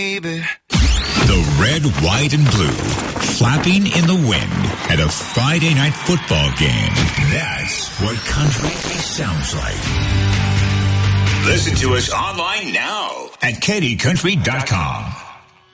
Baby. The red, white, and blue, flapping in the wind at a Friday night football game. That's what country sounds like. Listen to us online now at KDCountry.com.